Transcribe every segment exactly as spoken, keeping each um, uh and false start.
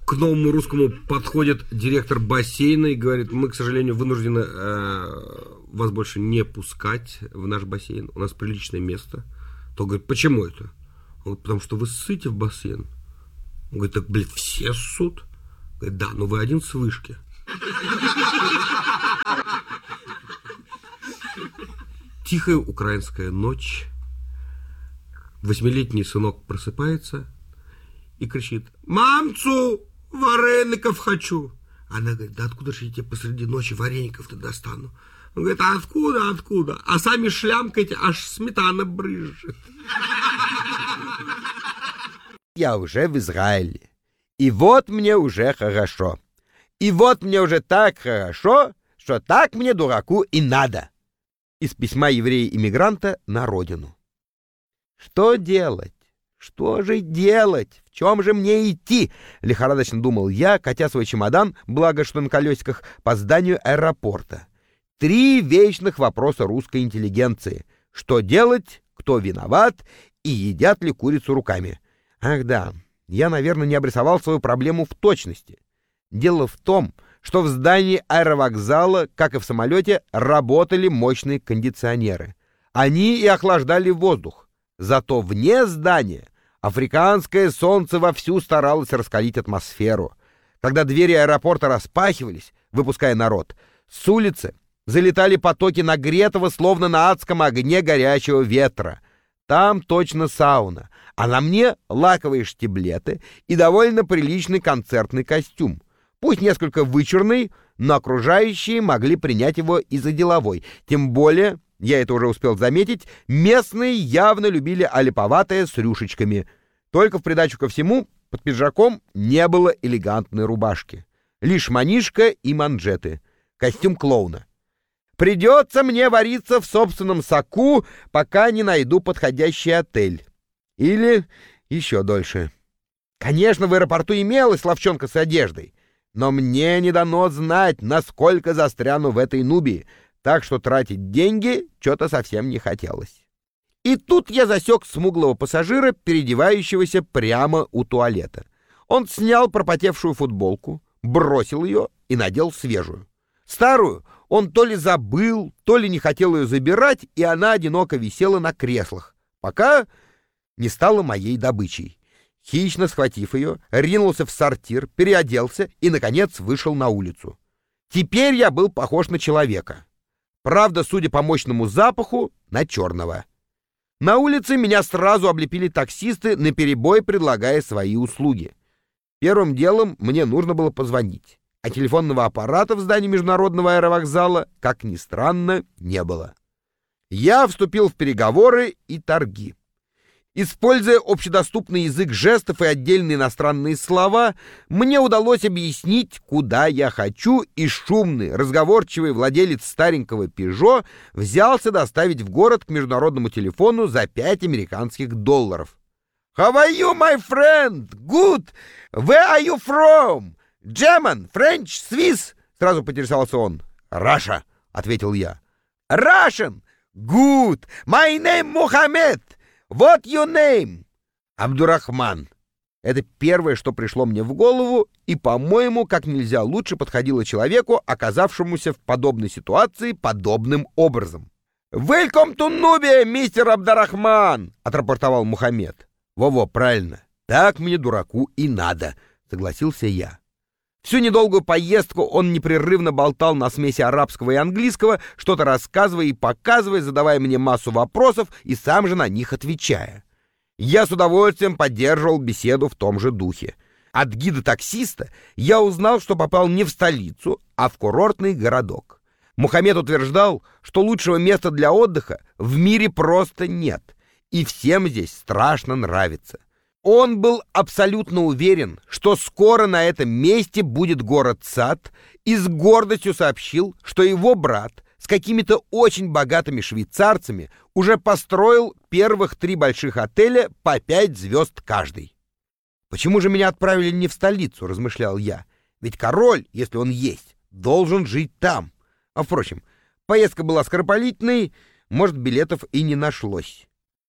к новому русскому подходит директор бассейна и говорит: мы, к сожалению, вынуждены э, вас больше не пускать в наш бассейн. У нас приличное место. То говорит: почему это? Он говорит: потому что вы ссыте в бассейн. Он говорит: так, блядь, все ссут? Говорит: да, но вы один с вышки. Тихая украинская ночь. Восьмилетний сынок просыпается и кричит: мамцу, вареников хочу. Она говорит: да откуда же я тебе посреди ночи вареников-то достану? Он говорит: а откуда, откуда? А сами шлямкаете, аж сметана брызжет. Я уже в Израиле. И вот мне уже хорошо. И вот мне уже так хорошо, что так мне, дураку, и надо. Из письма еврея-иммигранта на родину. Что делать? Что же делать? В чем же мне идти? Лихорадочно думал я, катя свой чемодан, благо что на колесиках, по зданию аэропорта. Три вечных вопроса русской интеллигенции. Что делать? Кто виноват? И едят ли курицу руками? Ах да, я, наверное, не обрисовал свою проблему в точности. Дело в том, что в здании аэровокзала, как и в самолете, работали мощные кондиционеры. Они и охлаждали воздух. Зато вне здания африканское солнце вовсю старалось раскалить атмосферу. Когда двери аэропорта распахивались, выпуская народ, с улицы залетали потоки нагретого, словно на адском огне горячего ветра. Там точно сауна, а на мне лаковые штиблеты и довольно приличный концертный костюм. Пусть несколько вычурный, но окружающие могли принять его и за деловой. Тем более, я это уже успел заметить, местные явно любили олиповатое с рюшечками. Только в придачу ко всему, под пиджаком не было элегантной рубашки. Лишь манишка и манжеты. Костюм клоуна. Придется мне вариться в собственном соку, пока не найду подходящий отель. Или еще дольше. Конечно, в аэропорту имелась ловчонка с одеждой, но мне не дано знать, насколько застряну в этой Нубии, так что тратить деньги что-то совсем не хотелось. И тут я засек смуглого пассажира, переодевающегося прямо у туалета. Он снял пропотевшую футболку, бросил ее и надел свежую. Старую он то ли забыл, то ли не хотел ее забирать, и она одиноко висела на креслах, пока не стала моей добычей. Хищно схватив ее, ринулся в сортир, переоделся и, наконец, вышел на улицу. Теперь я был похож на человека. Правда, судя по мощному запаху, на черного. На улице меня сразу облепили таксисты, наперебой предлагая свои услуги. Первым делом мне нужно было позвонить, а телефонного аппарата в здании международного аэровокзала, как ни странно, не было. Я вступил в переговоры и торги. Используя общедоступный язык жестов и отдельные иностранные слова, мне удалось объяснить, куда я хочу, и шумный, разговорчивый владелец старенького «Пежо» взялся доставить в город к международному телефону за пять американских долларов. «How are you, my friend? Good! Where are you from? German, French, Swiss?» Сразу поинтересовался он. «Russia», — ответил я. «Russian? Good! My name Mohammed! What your name?» «Абдурахман». Это первое, что пришло мне в голову, и, по-моему, как нельзя лучше подходило человеку, оказавшемуся в подобной ситуации подобным образом. «Welcome to Nubia, мистер Абдурахман», — отрапортовал Мухаммед. «Во-во, правильно. Так мне, дураку, и надо», — согласился я. Всю недолгую поездку он непрерывно болтал на смеси арабского и английского, что-то рассказывая и показывая, задавая мне массу вопросов и сам же на них отвечая. Я с удовольствием поддерживал беседу в том же духе. От гида-таксиста я узнал, что попал не в столицу, а в курортный городок. Мухаммед утверждал, что лучшего места для отдыха в мире просто нет, и всем здесь страшно нравится. Он был абсолютно уверен, что скоро на этом месте будет город-сад, и с гордостью сообщил, что его брат с какими-то очень богатыми швейцарцами уже построил первых три больших отеля по пять звезд каждый. «Почему же меня отправили не в столицу?» — размышлял я. «Ведь король, если он есть, должен жить там». А, впрочем, поездка была скоропалительной, может, билетов и не нашлось.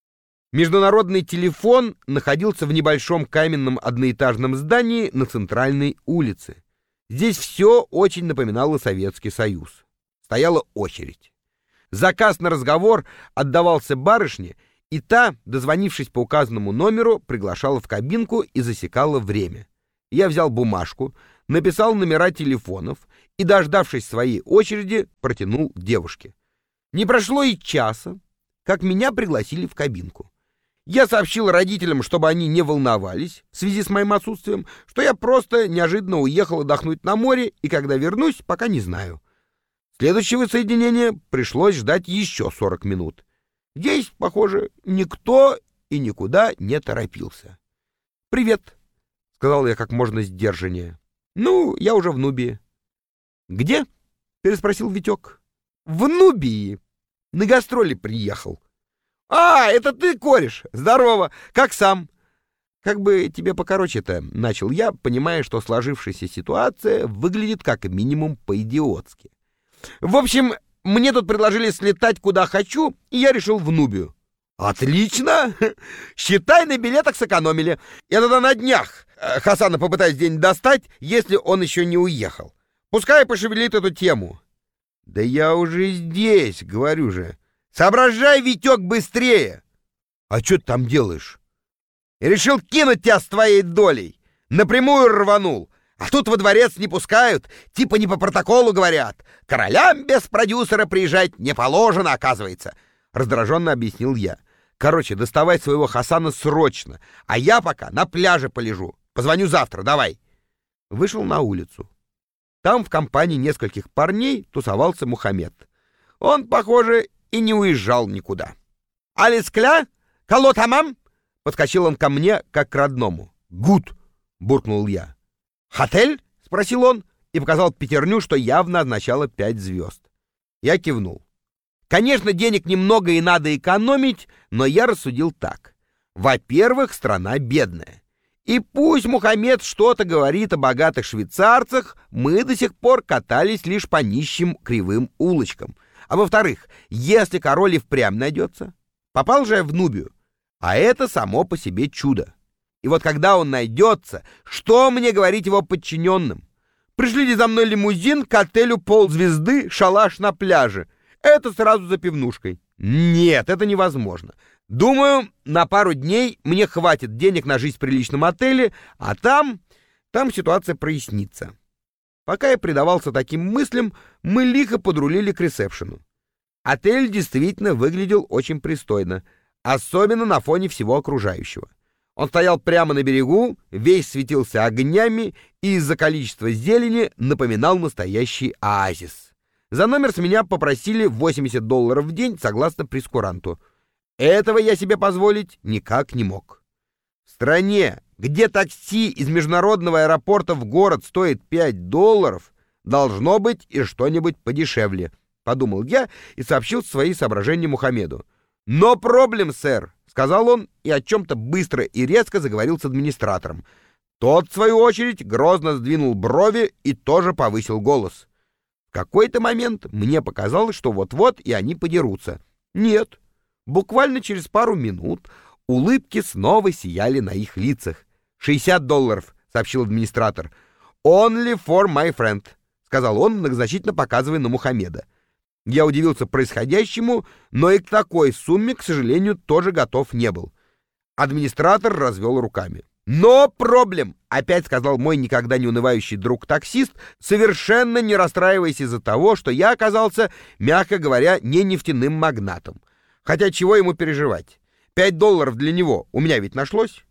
Международный телефон находился в небольшом каменном одноэтажном здании на центральной улице. Здесь все очень напоминало Советский Союз. Стояла очередь. Заказ на разговор отдавался барышне, и та, дозвонившись по указанному номеру, приглашала в кабинку и засекала время. Я взял бумажку, написал номера телефонов и, дождавшись своей очереди, протянул девушке. Не прошло и часа, как меня пригласили в кабинку. Я сообщил родителям, чтобы они не волновались в связи с моим отсутствием, что я просто неожиданно уехал отдохнуть на море, и когда вернусь, пока не знаю. Следующего соединения пришлось ждать еще сорок минут. Здесь, похоже, никто и никуда не торопился. «Привет», — сказал я как можно сдержаннее. «Ну, я уже в Нубии». «Где?» — переспросил Витек. «В Нубии. На гастроли приехал». «А, это ты, кореш! Здорово! Как сам?» «Как бы тебе покороче-то», — начал я, понимая, что сложившаяся ситуация выглядит как минимум по-идиотски. «В общем, мне тут предложили слетать куда хочу, и я решил в Нубию». «Отлично! Считай, на билетах сэкономили. Я тогда на днях Хасана попытаюсь день достать, если он еще не уехал. Пускай пошевелит эту тему». «Да я уже здесь, говорю же. Соображай, Витек, быстрее!» «А что ты там делаешь?» «Решил кинуть тебя с твоей долей. Напрямую рванул. А тут во дворец не пускают, типа не по протоколу говорят. Королям без продюсера приезжать не положено, оказывается», — раздраженно объяснил я. «Короче, доставай своего Хасана срочно, а я пока на пляже полежу. Позвоню завтра, давай». Вышел на улицу. Там в компании нескольких парней тусовался Мухаммед. Он, похоже, и не уезжал никуда. «Алискля? Кало тамам?» — подскочил он ко мне, как к родному. «Гуд!» — буркнул я. «Хотель?» — спросил он и показал пятерню, что явно означало пять звезд. Я кивнул. Конечно, денег немного и надо экономить, но я рассудил так. Во-первых, страна бедная. И пусть Мухаммед что-то говорит о богатых швейцарцах, мы до сих пор катались лишь по нищим кривым улочкам. А во-вторых, если король и впрямь найдется, попал же я в Нубию, а это само по себе чудо. И вот когда он найдется, что мне говорить его подчиненным? Пришлите за мной лимузин к отелю ползвезды, шалаш на пляже. Это сразу за пивнушкой. Нет, это невозможно. Думаю, на пару дней мне хватит денег на жизнь в приличном отеле, а там, там ситуация прояснится. Пока я предавался таким мыслям, мы лихо подрулили к ресепшену. Отель действительно выглядел очень пристойно, особенно на фоне всего окружающего. Он стоял прямо на берегу, весь светился огнями и из-за количества зелени напоминал настоящий оазис. За номер с меня попросили восемьдесят долларов в день согласно прейскуранту. Этого я себе позволить никак не мог. В стране, где такси из международного аэропорта в город стоит пять долларов, должно быть и что-нибудь подешевле, подумал я и сообщил свои соображения Мухаммеду. «Но проблем, сэр», — сказал он и о чем-то быстро и резко заговорил с администратором. Тот, в свою очередь, грозно сдвинул брови и тоже повысил голос. В какой-то момент мне показалось, что вот-вот и они подерутся. Нет. Буквально через пару минут улыбки снова сияли на их лицах. «шестьдесят долларов», — сообщил администратор. «Only for my friend», — сказал он, многозначительно показывая на Мухаммеда. Я удивился происходящему, но и к такой сумме, к сожалению, тоже готов не был. Администратор развел руками. «Но проблем», — опять сказал мой никогда не унывающий друг-таксист, совершенно не расстраиваясь из-за того, что я оказался, мягко говоря, не нефтяным магнатом. Хотя чего ему переживать? Пять долларов для него у меня ведь нашлось.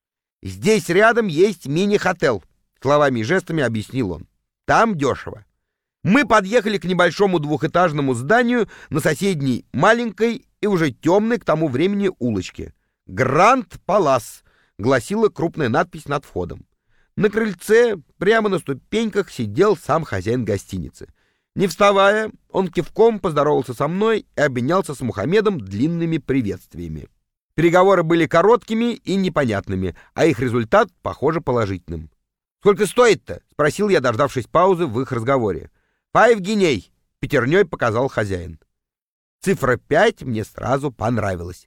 «Здесь рядом есть мини-хотел», — словами и жестами объяснил он. «Там дешево». Мы подъехали к небольшому двухэтажному зданию на соседней маленькой и уже темной к тому времени улочке. «Гранд Палас», — гласила крупная надпись над входом. На крыльце, прямо на ступеньках, сидел сам хозяин гостиницы. Не вставая, он кивком поздоровался со мной и обменялся с Мухаммедом длинными приветствиями. Переговоры были короткими и непонятными, а их результат, похоже, положительным. «Сколько стоит-то?» — спросил я, дождавшись паузы в их разговоре. «Пять гиней», — пятерней показал хозяин. Цифра пять мне сразу понравилась.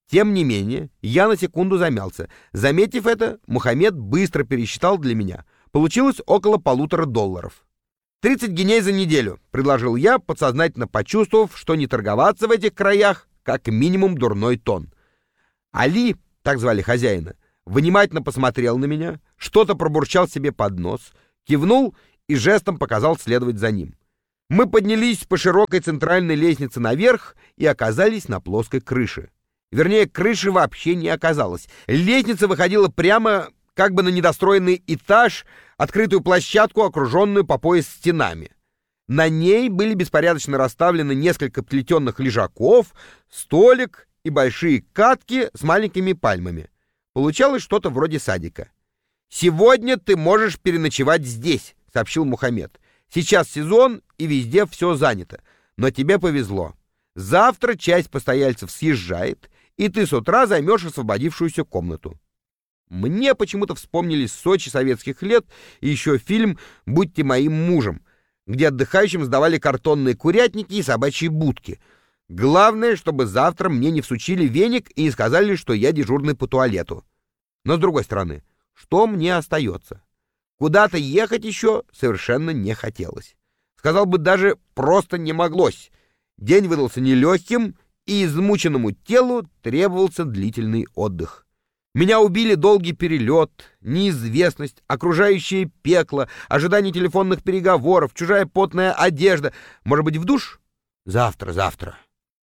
Тем не менее, я на секунду замялся. Заметив это, Мухаммед быстро пересчитал для меня. Получилось около полутора долларов. «Тридцать гиней за неделю», — предложил я, подсознательно почувствовав, что не торговаться в этих краях как минимум дурной тон. Али, так звали хозяина, внимательно посмотрел на меня, что-то пробурчал себе под нос, кивнул и жестом показал следовать за ним. Мы поднялись по широкой центральной лестнице наверх и оказались на плоской крыше. Вернее, крыши вообще не оказалось. Лестница выходила прямо как бы на недостроенный этаж, открытую площадку, окруженную по пояс стенами. На ней были беспорядочно расставлены несколько плетеных лежаков, столик и большие катки с маленькими пальмами. Получалось что-то вроде садика. «Сегодня ты можешь переночевать здесь», — сообщил Мухаммед. «Сейчас сезон, и везде все занято. Но тебе повезло. Завтра часть постояльцев съезжает, и ты с утра займешь освободившуюся комнату». Мне почему-то вспомнились Сочи советских лет и еще фильм «Будьте моим мужем», где отдыхающим сдавали картонные курятники и собачьи будки. Главное, чтобы завтра мне не всучили веник и не сказали, что я дежурный по туалету. Но с другой стороны, что мне остается? Куда-то ехать еще совершенно не хотелось. Сказал бы, даже просто не моглось. День выдался нелегким, и измученному телу требовался длительный отдых. Меня убили долгий перелет, неизвестность, окружающее пекло, ожидание телефонных переговоров, чужая потная одежда. Может быть, в душ? Завтра, завтра.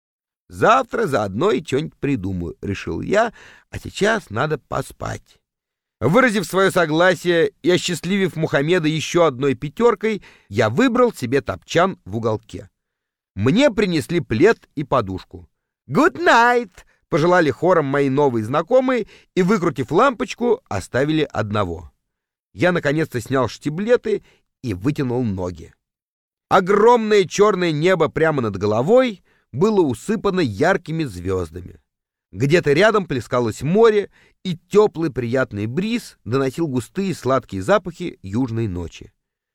Завтра заодно и что-нибудь придумаю, решил я, а сейчас надо поспать. Выразив свое согласие и осчастливив Мухаммеда еще одной пятеркой, я выбрал себе топчан в уголке. Мне принесли плед и подушку. «Good night!» — пожелали хором мои новые знакомые и, выкрутив лампочку, оставили одного. Я наконец-то снял штиблеты и вытянул ноги. Огромное черное небо прямо над головой было усыпано яркими звездами. Где-то рядом плескалось море, и теплый приятный бриз доносил густые сладкие запахи южной ночи.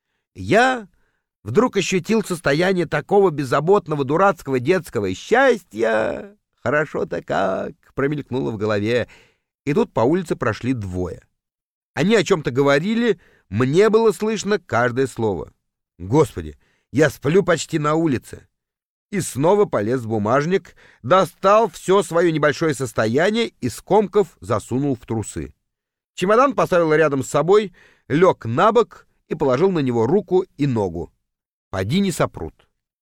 Я вдруг ощутил состояние такого беззаботного дурацкого детского счастья. Хорошо-то как, промелькнуло в голове. И тут по улице прошли двое. Они о чем-то говорили, мне было слышно каждое слово. Господи, я сплю почти на улице. И снова полез в бумажник, достал все свое небольшое состояние и, скомков, засунул в трусы. Чемодан поставил рядом с собой, лег на бок и положил на него руку и ногу. Поди не сопрут.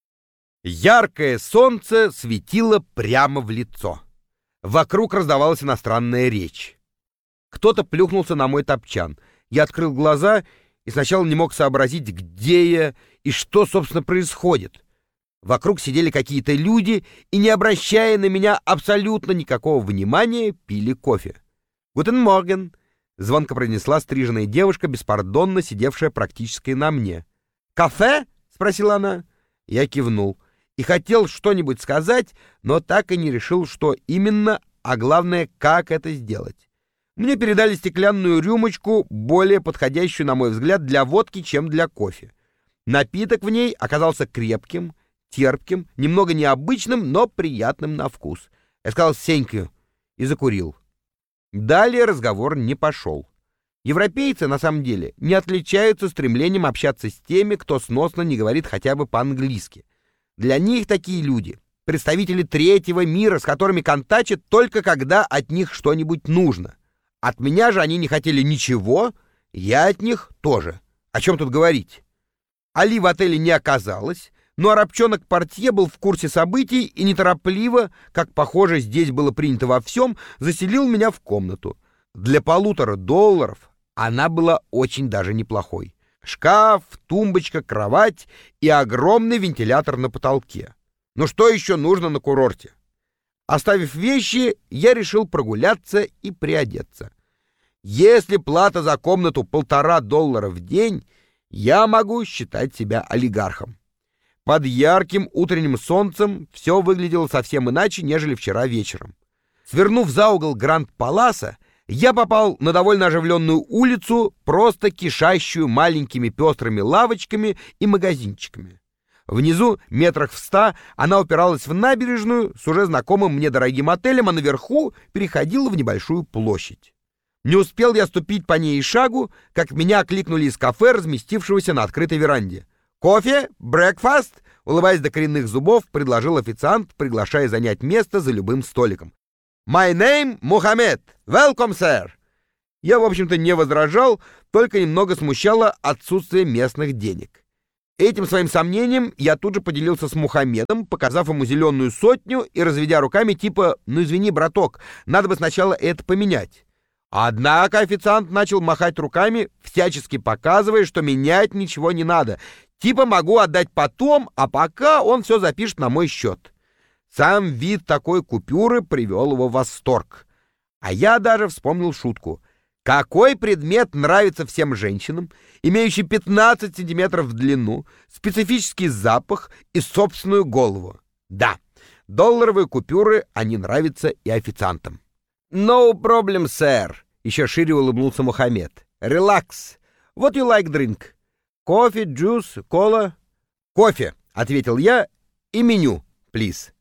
Яркое солнце светило прямо в лицо. Вокруг раздавалась иностранная речь. Кто-то плюхнулся на мой топчан. Я открыл глаза и сначала не мог сообразить, где я и что, собственно, происходит. Вокруг сидели какие-то люди и, не обращая на меня абсолютно никакого внимания, пили кофе. «Гутен морген», — звонко произнесла стриженная девушка, беспардонно сидевшая практически на мне. «Кафе?» — спросила она. Я кивнул и хотел что-нибудь сказать, но так и не решил, что именно, а главное, как это сделать. Мне передали стеклянную рюмочку, более подходящую, на мой взгляд, для водки, чем для кофе. Напиток в ней оказался крепким, терпким, немного необычным, но приятным на вкус. Я сказал «thank you» и закурил. Далее разговор не пошел. Европейцы, на самом деле, не отличаются стремлением общаться с теми, кто сносно не говорит хотя бы по-английски. Для них такие люди — представители третьего мира, с которыми контачат только когда от них что-нибудь нужно. От меня же они не хотели ничего, я от них тоже. О чем тут говорить? Али в отеле не оказалось, но арабчонок-портье был в курсе событий и неторопливо, как, похоже, здесь было принято во всем, заселил меня в комнату. Для полутора долларов она была очень даже неплохой. Шкаф, тумбочка, кровать и огромный вентилятор на потолке. Ну что еще нужно на курорте? Оставив вещи, я решил прогуляться и приодеться. Если плата за комнату полтора доллара в день, я могу считать себя олигархом. Под ярким утренним солнцем все выглядело совсем иначе, нежели вчера вечером. Свернув за угол Гранд-Паласа, я попал на довольно оживленную улицу, просто кишащую маленькими пестрыми лавочками и магазинчиками. Внизу, метрах в ста, она упиралась в набережную с уже знакомым мне дорогим отелем, а наверху переходила в небольшую площадь. Не успел я ступить по ней и шагу, как меня окликнули из кафе, разместившегося на открытой веранде. «Кофе? Брекфаст?» — улыбаясь до коренных зубов, предложил официант, приглашая занять место за любым столиком. «My name Мухаммед. Welcome, sir!» Я, в общем-то, не возражал, только немного смущало отсутствие местных денег. Этим своим сомнением я тут же поделился с Мухаммедом, показав ему зеленую сотню и разведя руками типа «Ну извини, браток, надо бы сначала это поменять». Однако официант начал махать руками, всячески показывая, что менять ничего не надо. Типа могу отдать потом, а пока он все запишет на мой счет. Сам вид такой купюры привел его в восторг. А я даже вспомнил шутку. Какой предмет нравится всем женщинам, имеющий пятнадцать сантиметров в длину, специфический запах и собственную голову? Да, долларовые купюры, они нравятся и официантам. «No problem, sir», — еще шире улыбнулся Мухаммед. «Relax. What you like drink? Кофе, джус, кола?» «Кофе», — ответил я, — «и меню, please».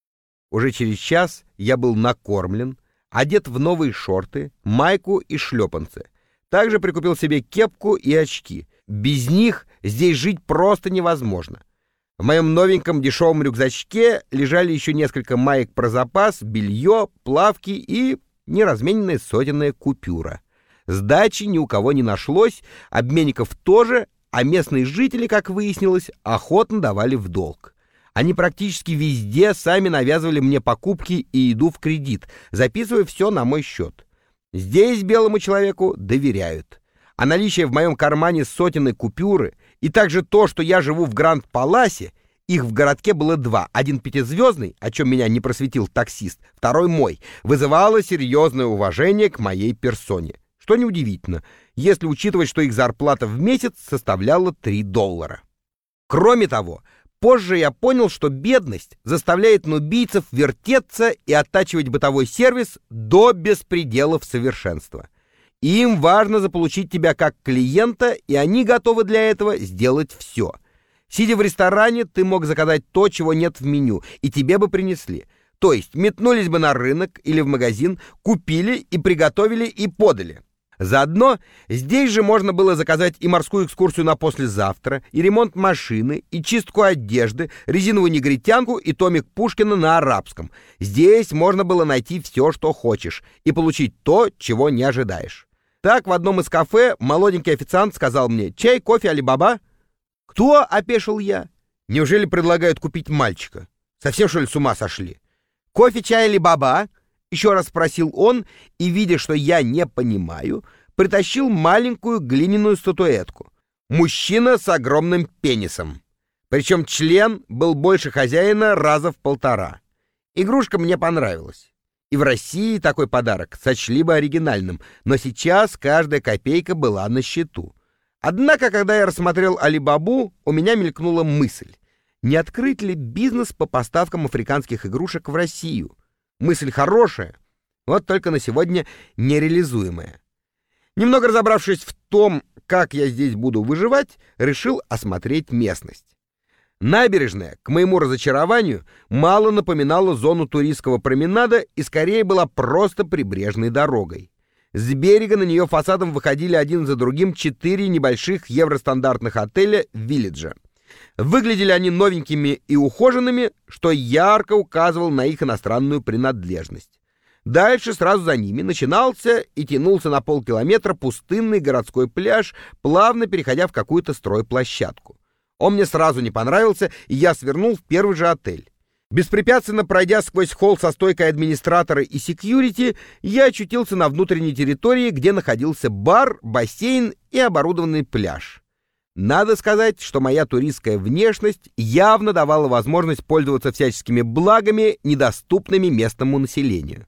Уже через час я был накормлен, одет в новые шорты, майку и шлепанцы. Также прикупил себе кепку и очки. Без них здесь жить просто невозможно. В моем новеньком дешевом рюкзачке лежали еще несколько маек про запас, белье, плавки и неразмененная сотенная купюра. Сдачи ни у кого не нашлось, обменников тоже, а местные жители, как выяснилось, охотно давали в долг. Они практически везде сами навязывали мне покупки и еду в кредит, записывая все на мой счет. Здесь белому человеку доверяют. А наличие в моем кармане сотенной купюры и также то, что я живу в Гранд-Паласе, их в городке было два, один пятизвездный, о чем меня не просветил таксист, второй мой, вызывало серьезное уважение к моей персоне. Что неудивительно, если учитывать, что их зарплата в месяц составляла три доллара. Кроме того, позже я понял, что бедность заставляет нубийцев вертеться и оттачивать бытовой сервис до беспределов совершенства. Им важно заполучить тебя как клиента, и они готовы для этого сделать все. Сидя в ресторане, ты мог заказать то, чего нет в меню, и тебе бы принесли. То есть метнулись бы на рынок или в магазин, купили и приготовили и подали. Заодно здесь же можно было заказать и морскую экскурсию на послезавтра, и ремонт машины, и чистку одежды, резиновую негритянку и томик Пушкина на арабском. Здесь можно было найти все, что хочешь, и получить то, чего не ожидаешь. Так в одном из кафе молоденький официант сказал мне: «Чай, кофе, Али-Баба?» «Кто?» — опешил я. «Неужели предлагают купить мальчика? Совсем, что ли, с ума сошли?» «Кофе, чай, Али-Баба?» — еще раз спросил он, и, видя, что я не понимаю, притащил маленькую глиняную статуэтку. Мужчина с огромным пенисом. Причем член был больше хозяина раза в полтора. Игрушка мне понравилась. И в России такой подарок сочли бы оригинальным, но сейчас каждая копейка была на счету. Однако, когда я рассмотрел Али-Бабу, у меня мелькнула мысль: не открыть ли бизнес по поставкам африканских игрушек в Россию? Мысль хорошая, вот только на сегодня нереализуемая. Немного разобравшись в том, как я здесь буду выживать, решил осмотреть местность. Набережная, к моему разочарованию, мало напоминала зону туристского променада и скорее была просто прибрежной дорогой. С берега на нее фасадом выходили один за другим четыре небольших евростандартных отеля «Виллиджа». Выглядели они новенькими и ухоженными, что ярко указывало на их иностранную принадлежность. Дальше сразу за ними начинался и тянулся на полкилометра пустынный городской пляж, плавно переходя в какую-то стройплощадку. Он мне сразу не понравился, и я свернул в первый же отель. Беспрепятственно пройдя сквозь холл со стойкой администратора и секьюрити, я очутился на внутренней территории, где находился бар, бассейн и оборудованный пляж. Надо сказать, что моя туристская внешность явно давала возможность пользоваться всяческими благами, недоступными местному населению.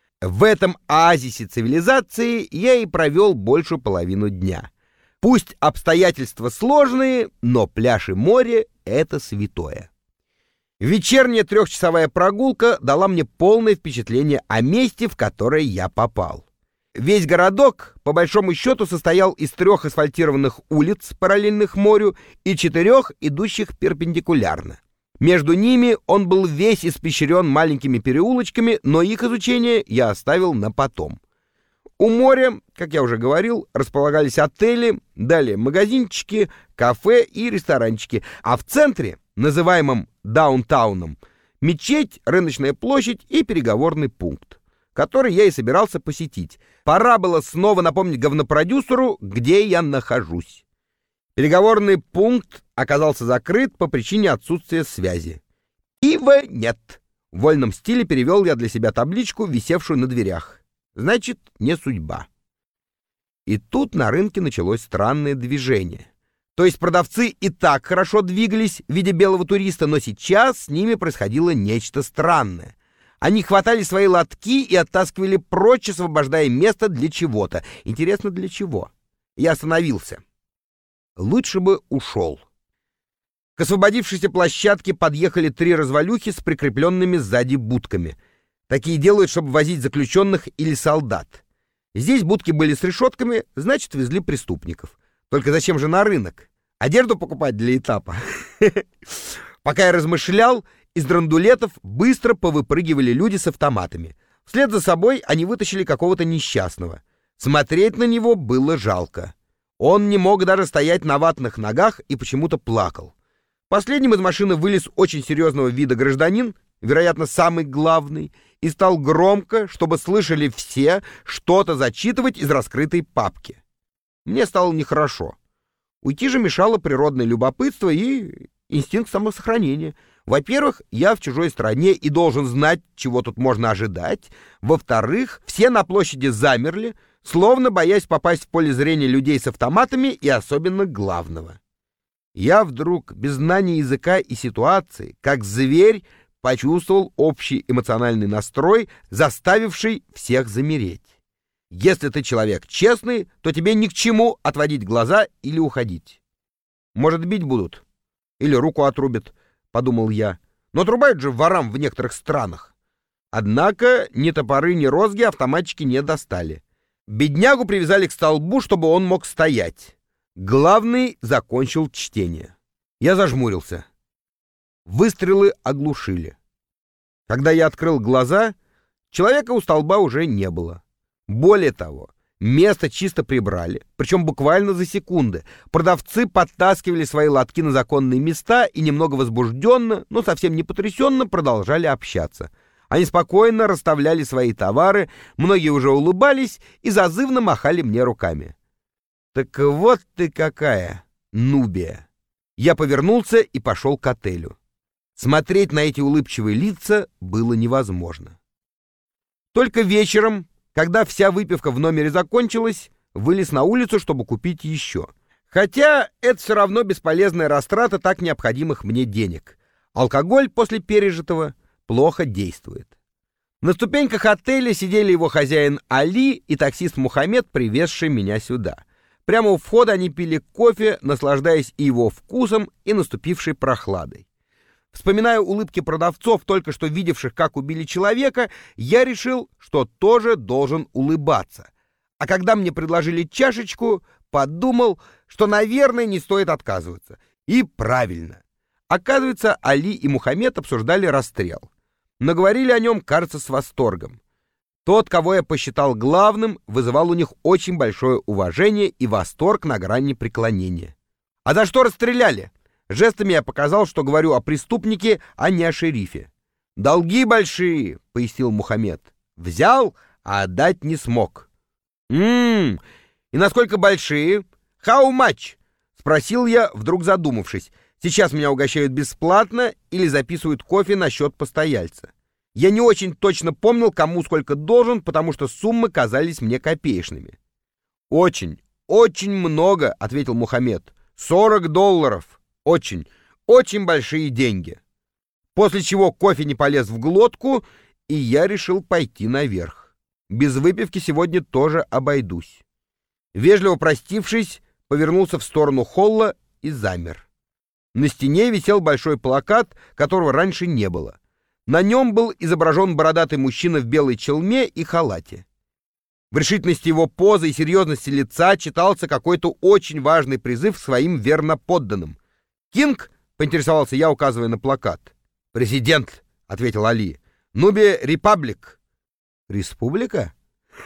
В этом оазисе цивилизации я и провел большую половину дня. Пусть обстоятельства сложные, но пляж и море — это святое. Вечерняя трехчасовая прогулка дала мне полное впечатление о месте, в которое я попал. Весь городок, по большому счету, состоял из трех асфальтированных улиц, параллельных морю, и четырех, идущих перпендикулярно. Между ними он был весь испещрен маленькими переулочками, но их изучение я оставил на потом. У моря, как я уже говорил, располагались отели, далее магазинчики, кафе и ресторанчики, а в центре, называемом даунтауном, мечеть, рыночная площадь и переговорный пункт, который я и собирался посетить. Пора было снова напомнить говнопродюсеру, где я нахожусь. Переговорный пункт оказался закрыт по причине отсутствия связи. «Ива нет». В вольном стиле перевел я для себя табличку, висевшую на дверях. Значит, не судьба. И тут на рынке началось странное движение. То есть продавцы и так хорошо двигались в виде белого туриста, но сейчас с ними происходило нечто странное. Они хватали свои лотки и оттаскивали прочь, освобождая место для чего-то. Интересно, для чего? Я остановился. Лучше бы ушел. К освободившейся площадке подъехали три развалюхи с прикрепленными сзади будками. Такие делают, чтобы возить заключенных или солдат. Здесь будки были с решетками, значит, везли преступников. Только зачем же на рынок? Одежду покупать для этапа? Пока я размышлял, из драндулетов быстро повыпрыгивали люди с автоматами. Вслед за собой они вытащили какого-то несчастного. Смотреть на него было жалко. Он не мог даже стоять на ватных ногах и почему-то плакал. Последним из машины вылез очень серьезного вида гражданин, вероятно, самый главный, и стал громко, чтобы слышали все, что-то зачитывать из раскрытой папки. Мне стало нехорошо. Уйти же мешало природное любопытство и инстинкт самосохранения. Во-первых, я в чужой стране и должен знать, чего тут можно ожидать. Во-вторых, все на площади замерли, словно боясь попасть в поле зрения людей с автоматами и особенно главного. Я вдруг, без знания языка и ситуации, как зверь, почувствовал общий эмоциональный настрой, заставивший всех замереть. Если ты человек честный, то тебе ни к чему отводить глаза или уходить. Может, бить будут? Или руку отрубят, подумал я. Но отрубают же ворам в некоторых странах. Однако ни топоры, ни розги автоматчики не достали. Беднягу привязали к столбу, чтобы он мог стоять. Главный закончил чтение. Я зажмурился. Выстрелы оглушили. Когда я открыл глаза, человека у столба уже не было. Более того, место чисто прибрали, причем буквально за секунды. Продавцы подтаскивали свои лотки на законные места и немного возбужденно, но совсем не потрясенно продолжали общаться. Они спокойно расставляли свои товары, многие уже улыбались и зазывно махали мне руками. Так вот ты какая, Нубия. Я повернулся и пошел к отелю. Смотреть на эти улыбчивые лица было невозможно. Только вечером, когда вся выпивка в номере закончилась, вылез на улицу, чтобы купить еще. Хотя это все равно бесполезная растрата так необходимых мне денег. Алкоголь после пережитого плохо действует. На ступеньках отеля сидели его хозяин Али и таксист Мухаммед, привезший меня сюда. Прямо у входа они пили кофе, наслаждаясь и его вкусом, и наступившей прохладой. Вспоминая улыбки продавцов, только что видевших, как убили человека, я решил, что тоже должен улыбаться. А когда мне предложили чашечку, подумал, что, наверное, не стоит отказываться. И правильно. Оказывается, Али и Мухаммед обсуждали расстрел. Но говорили о нем, кажется, с восторгом. Тот, кого я посчитал главным, вызывал у них очень большое уважение и восторг на грани преклонения. «А за что расстреляли?» Жестами я показал, что говорю о преступнике, а не о шерифе. «Долги большие», — пояснил Мухаммед. «Взял, а отдать не смог». «М-м, и насколько большие? How much?» — спросил я, вдруг задумавшись. Сейчас меня угощают бесплатно или записывают кофе на счет постояльца. Я не очень точно помнил, кому сколько должен, потому что суммы казались мне копеечными. «Очень, очень много», — ответил Мухаммед. «Сорок долларов. Очень, очень большие деньги». После чего кофе не полез в глотку, и я решил пойти наверх. Без выпивки сегодня тоже обойдусь. Вежливо простившись, повернулся в сторону холла и замер. На стене висел большой плакат, которого раньше не было. На нем был изображен бородатый мужчина в белой челме и халате. В решительности его позы и серьезности лица читался какой-то очень важный призыв своим верноподданным. «Кинг?» — поинтересовался я, указывая на плакат. «Президент», — ответил Али. «Нубия Репаблик». «Республика?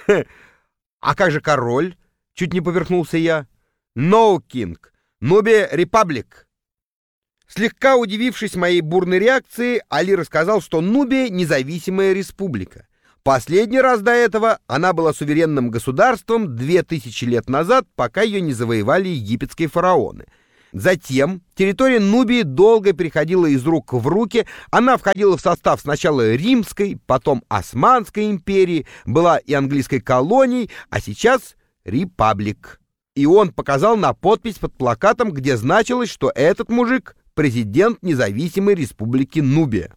А как же король?» — чуть не повернулся я. «No, Кинг. Нубия Репаблик». Слегка удивившись моей бурной реакции, Али рассказал, что Нубия — независимая республика. Последний раз до этого она была суверенным государством две тысячи лет назад, пока ее не завоевали египетские фараоны. Затем территория Нубии долго переходила из рук в руки, она входила в состав сначала Римской, потом Османской империи, была и английской колонией, а сейчас Репаблик. И он показал на подпись под плакатом, где значилось, что этот мужик — президент независимой республики Нубия.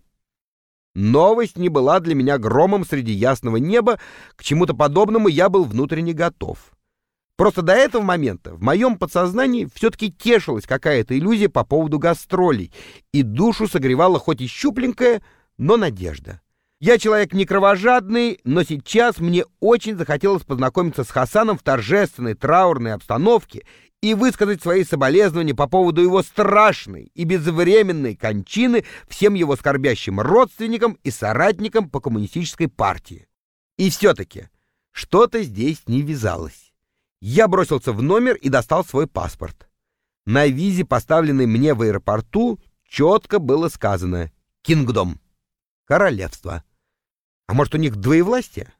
Новость не была для меня громом среди ясного неба, к чему-то подобному я был внутренне готов. Просто до этого момента в моем подсознании все-таки тешилась какая-то иллюзия по поводу гастролей, и душу согревала хоть и щупленькая, но надежда. Я человек не кровожадный, но сейчас мне очень захотелось познакомиться с Хасаном в торжественной траурной обстановке и высказать свои соболезнования по поводу его страшной и безвременной кончины всем его скорбящим родственникам и соратникам по коммунистической партии. И все-таки что-то здесь не вязалось. Я бросился в номер и достал свой паспорт. На визе, поставленной мне в аэропорту, четко было сказано «Кингдом» — королевство. А может, у них двоевластие?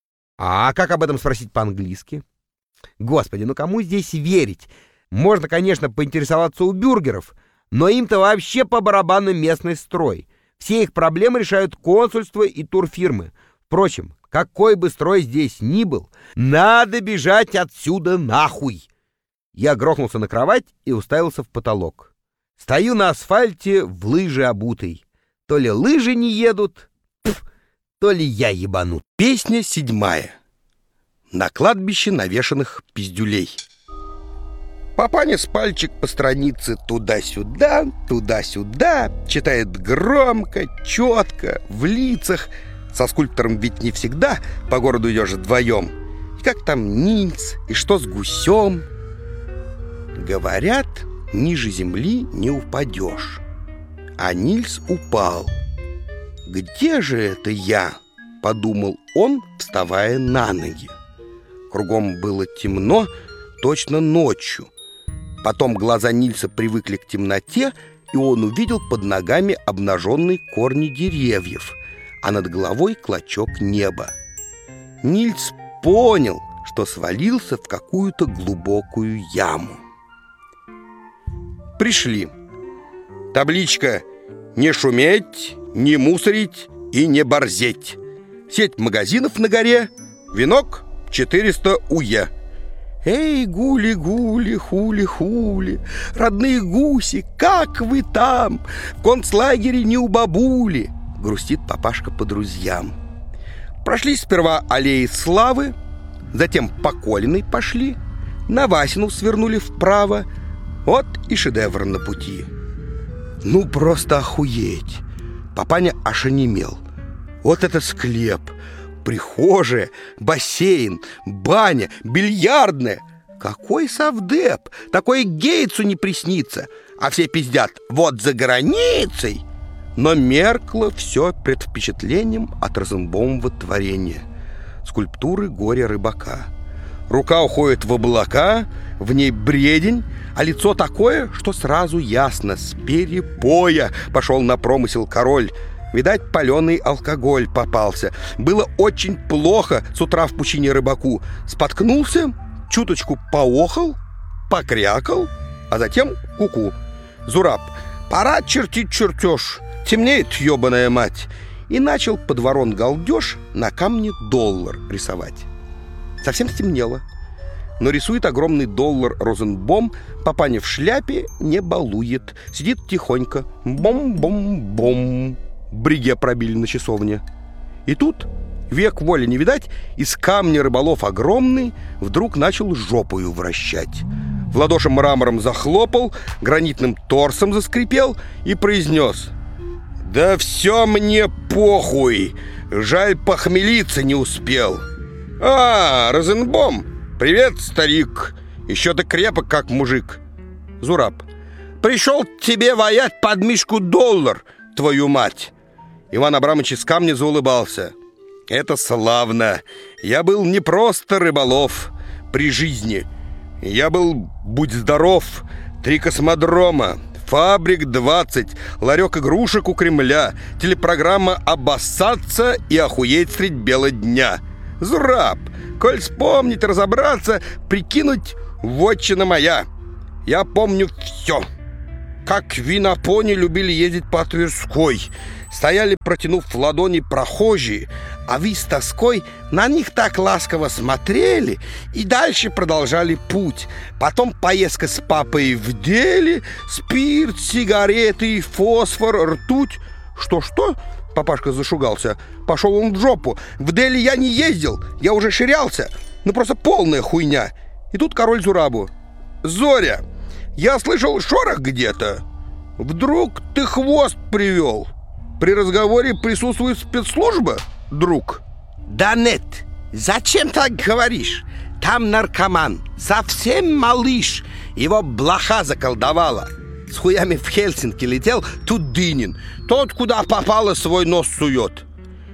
А как об этом спросить по-английски? Господи, ну кому здесь верить? Можно, конечно, поинтересоваться у бюргеров, но им-то вообще по барабану местный строй. Все их проблемы решают консульства и турфирмы. Впрочем, какой бы строй здесь ни был, надо бежать отсюда нахуй. Я грохнулся на кровать и уставился в потолок. Стою на асфальте в лыжи обутый. То ли лыжи не едут, пф, то ли я ебанут. Песня седьмая. На кладбище навешанных пиздюлей. Папаня с пальчик по странице туда-сюда, туда-сюда, читает громко, четко, в лицах. Со скульптором ведь не всегда по городу идешь вдвоем. И как там Нильс, и что с гусем? Говорят, ниже земли не упадешь. А Нильс упал. «Где же это я?» — подумал он, вставая на ноги. Кругом было темно, точно ночью. Потом глаза Нильса привыкли к темноте, и он увидел под ногами обнаженные корни деревьев, а над головой клочок неба. Нильс понял, что свалился в какую-то глубокую яму. Пришли. Табличка «Не шуметь, не мусорить и не борзеть». Сеть магазинов на горе, венок четыреста уе. Эй, гули-гули, хули-хули, родные гуси, как вы там? В концлагере не у бабули, грустит папашка по друзьям. Прошли сперва аллеи Славы, затем по Колиной пошли, на Васину свернули вправо. Вот и шедевр на пути. Ну, просто охуеть. Папаня аж онемел. Вот это склеп, прихожая, бассейн, баня, бильярдная. Какой совдеп, такой Гейтсу не приснится. А все пиздят: вот за границей. Но меркло все пред впечатлением от Розенбаумова творения. Скульптуры горя рыбака. Рука уходит в облака, в ней бредень, а лицо такое, что сразу ясно: с перепоя пошел на промысел король. Видать, паленый алкоголь попался. Было очень плохо с утра в пучине рыбаку. Споткнулся, чуточку поохал, покрякал, а затем ку-ку. Зураб: пора чертить чертеж, темнеет, ебаная мать. И начал под ворон галдеж на камне доллар рисовать. Совсем стемнело, но рисует огромный доллар Розенбом. Папаня в шляпе не балует, сидит тихонько. Бом-бом-бом. Бриге пробили на часовне. И тут, век воли не видать, из камня рыболов огромный вдруг начал жопою вращать. В ладоши мрамором захлопал, гранитным торсом заскрипел и произнес: «Да все мне похуй, жаль, похмелиться не успел. А, Розенбом! Привет, старик! Еще ты крепок, как мужик. Зураб. Пришел тебе воять под мишку доллар, твою мать. Иван Абрамович из камня заулыбался. Это славно. Я был не просто рыболов при жизни. Я был, будь здоров, три космодрома, фабрик двадцать, ларек игрушек у Кремля, телепрограмма «Обоссаться и охуеть средь бела дня». Зураб, коль вспомнить, разобраться, прикинуть, вотчина моя. Я помню все. Как винопони любили ездить по Тверской. Стояли, протянув ладони, прохожие, а вы с тоской на них так ласково смотрели и дальше продолжали путь. Потом поездка с папой в деле, спирт, сигареты, фосфор, ртуть. Что-что? Папашка зашугался. Пошел он в жопу. В Дели я не ездил, я уже ширялся. Ну просто полная хуйня. И тут король Зурабу. Зоря, я слышал шорох где-то. Вдруг ты хвост привел? При разговоре присутствует спецслужба, друг? Да нет, зачем так говоришь? Там наркоман, совсем малыш. Его блоха заколдовала. С хуями в Хельсинки летел, тут Дынин. Тот, куда попало, свой нос сует.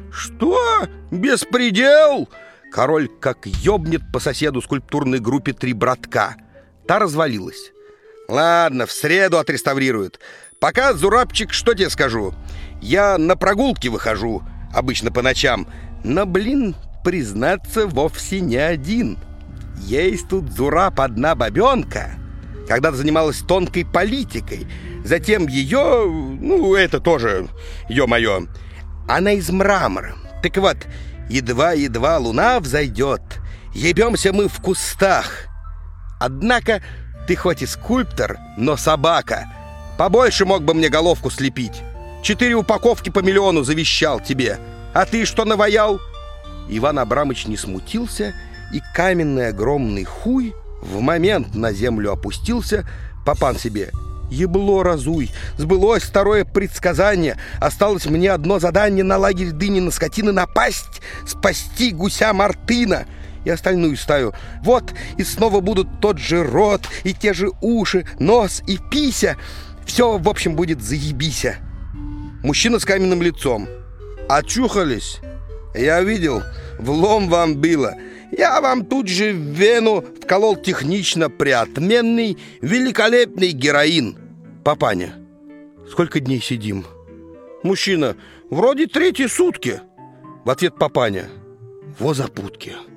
Что? Беспредел? Король как ёбнет по соседу скульптурной группе «Три братка». Та развалилась. Ладно, в среду отреставрируют. Пока, Зурабчик, что тебе скажу? Я на прогулки выхожу, обычно по ночам. Но, блин, признаться, вовсе не один. Есть тут, Зураб, одна бабенка. Когда-то занималась тонкой политикой. Затем ее, ну, это тоже, ё-моё, она из мрамора. Так вот, едва-едва луна взойдет, ебемся мы в кустах. Однако ты хоть и скульптор, но собака. Побольше мог бы мне головку слепить. Четыре упаковки по миллиону завещал тебе. А ты что наваял? Иван Абрамович не смутился, и каменный огромный хуй в момент на землю опустился. Папан себе: ебло разуй, сбылось второе предсказание. Осталось мне одно задание: на лагерь Дынина скотины напасть, спасти гуся Мартына и остальную стаю. Вот, и снова будут тот же рот, и те же уши, нос и пися. Все, в общем, будет заебися. Мужчина с каменным лицом. Очухались? Я видел, влом вам было. Я вам тут же в вену вколол технично приотменный, великолепный героин. Папаня. Сколько дней сидим? Мужчина. Вроде третьи сутки. В ответ Папаня. Во запутки.